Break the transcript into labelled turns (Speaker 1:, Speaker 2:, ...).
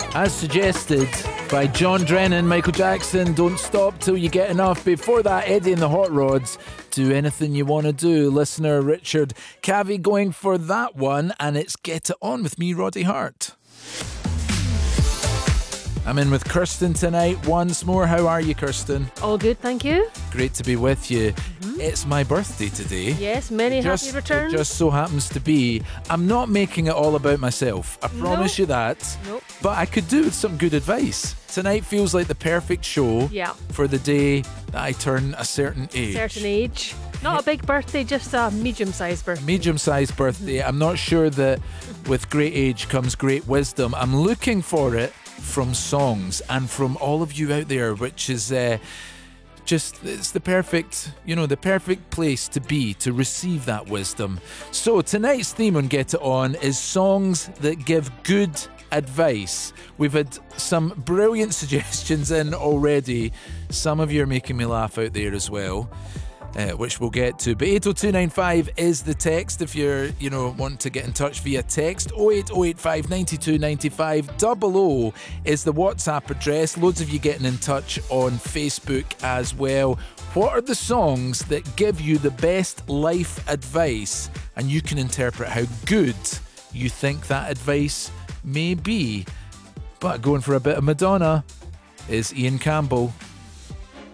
Speaker 1: As suggested by John Drennan, Michael Jackson, Don't Stop Till You Get Enough. Before that, Eddie and the Hot Rods, Do Anything You Want to Do. Listener Richard Cavi going for that one, and it's Get It On with me, Roddy Hart. I'm in with Kirsten tonight once more. How are you, Kirsten?
Speaker 2: All good, thank you.
Speaker 1: Great to be with you. It's my birthday today.
Speaker 2: Yes, many happy returns.
Speaker 1: It just so happens to be. I'm not making it all about myself. I promise you that.
Speaker 2: Nope.
Speaker 1: But I could do with some good advice. Tonight feels like the perfect show for the day that I turn a certain age.
Speaker 2: Not a big birthday, just a medium-sized birthday.
Speaker 1: Medium-sized birthday. I'm not sure that with great age comes great wisdom. I'm looking for it from songs and from all of you out there, which is it's the perfect, the perfect place to be, to receive that wisdom. So tonight's theme on Get It On is songs that give good advice. We've had some brilliant suggestions in already. Some of you are making me laugh out there as well. Which we'll get to. But 80295 is the text if you're, want to get in touch via text. 08085 92 95 00 is the WhatsApp address. Loads of you getting in touch on Facebook as well. What are the songs that give you the best life advice? And you can interpret how good you think that advice may be. But going for a bit of Madonna is Ian Campbell.